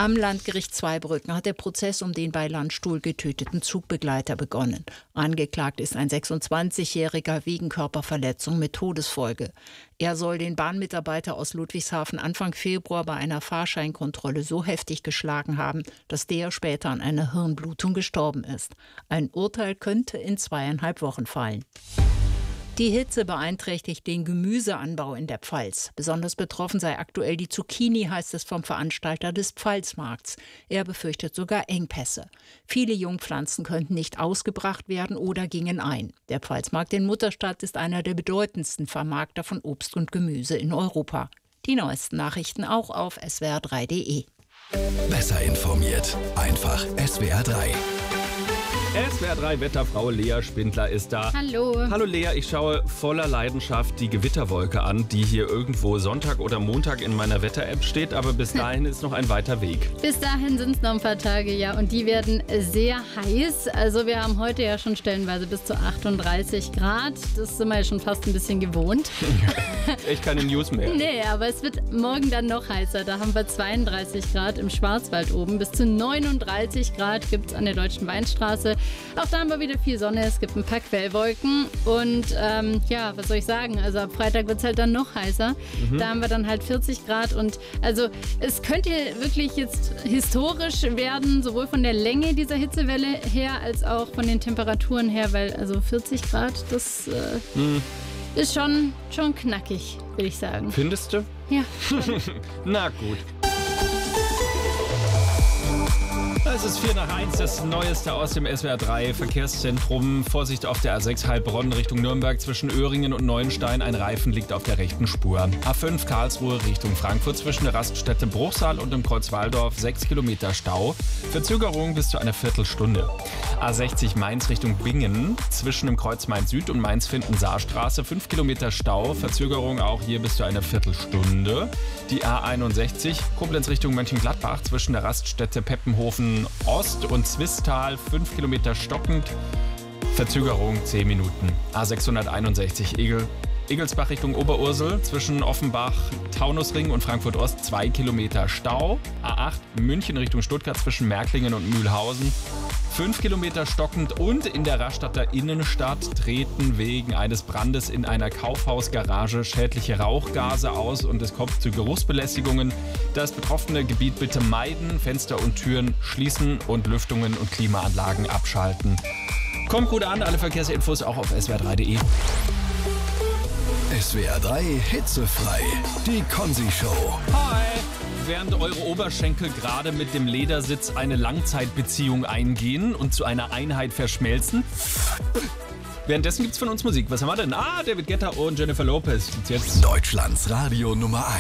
Am Landgericht Zweibrücken hat der Prozess um den bei Landstuhl getöteten Zugbegleiter begonnen. Angeklagt ist ein 26-Jähriger wegen Körperverletzung mit Todesfolge. Er soll den Bahnmitarbeiter aus Ludwigshafen Anfang Februar bei einer Fahrscheinkontrolle so heftig geschlagen haben, dass der später an einer Hirnblutung gestorben ist. Ein Urteil könnte in 2,5 Wochen fallen. Die Hitze beeinträchtigt den Gemüseanbau in der Pfalz. Besonders betroffen sei aktuell die Zucchini, heißt es vom Veranstalter des Pfalzmarkts. Er befürchtet sogar Engpässe. Viele Jungpflanzen könnten nicht ausgebracht werden oder gingen ein. Der Pfalzmarkt in Mutterstadt ist einer der bedeutendsten Vermarkter von Obst und Gemüse in Europa. Die neuesten Nachrichten auch auf swr3.de. Besser informiert, einfach SWR3. SWR3 Wetterfrau Lea Spindler ist da. Hallo. Hallo Lea, ich schaue voller Leidenschaft die Gewitterwolke an, die hier irgendwo Sonntag oder Montag in meiner Wetter-App steht, aber bis dahin ist noch ein weiter Weg. Bis dahin sind es noch ein paar Tage, ja, und die werden sehr heiß. Also wir haben heute ja schon stellenweise bis zu 38 Grad. Das sind wir ja schon fast ein bisschen gewohnt. Echt keine News mehr. Nee, aber es wird morgen dann noch heißer. Da haben wir 32 Grad im Schwarzwald oben. Bis zu 39 Grad gibt es an der Deutschen Weinstraße. Auch da haben wir wieder viel Sonne, es gibt ein paar Quellwolken und ja, was soll ich sagen, also ab Freitag wird es halt dann noch heißer. Da haben wir dann halt 40 Grad und also es könnte wirklich jetzt historisch werden, sowohl von der Länge dieser Hitzewelle her, als auch von den Temperaturen her, weil also 40 Grad, das ist schon knackig, würde ich sagen. Findest du? Ja. Na gut. Es ist 1:04, das Neueste aus dem SWR3 Verkehrszentrum. Vorsicht auf der A6 Heilbronn Richtung Nürnberg zwischen Öhringen und Neuenstein. Ein Reifen liegt auf der rechten Spur. A5 Karlsruhe Richtung Frankfurt zwischen der Raststätte Bruchsal und dem Kreuz Walldorf 6 Kilometer Stau. Verzögerung bis zu einer Viertelstunde. A60 Mainz Richtung Bingen zwischen dem Kreuz Mainz Süd und Mainz-Finden-Saarstraße 5 Kilometer Stau. Verzögerung auch hier bis zu einer Viertelstunde. Die A61 Koblenz Richtung Mönchengladbach zwischen der Raststätte Peppenhofen Ost und Zwistal 5 Kilometer stockend. Verzögerung 10 Minuten. A661 Egelsbach Richtung Oberursel zwischen Offenbach, Taunusring und Frankfurt Ost 2 Kilometer Stau. A8 München Richtung Stuttgart zwischen Märklingen und Mühlhausen 5 Kilometer stockend und in der Rastatter Innenstadt treten wegen eines Brandes in einer Kaufhausgarage schädliche Rauchgase aus und es kommt zu Geruchsbelästigungen. Das betroffene Gebiet bitte meiden, Fenster und Türen schließen und Lüftungen und Klimaanlagen abschalten. Kommt gut an, alle Verkehrsinfos auch auf swr3.de. SWR3 hitzefrei, die Konzi-Show. Hi! Während eure Oberschenkel gerade mit dem Ledersitz eine Langzeitbeziehung eingehen und zu einer Einheit verschmelzen. Währenddessen gibt's von uns Musik. Was haben wir denn? David Guetta und Jennifer Lopez. Und jetzt Deutschlands Radio Nummer 1.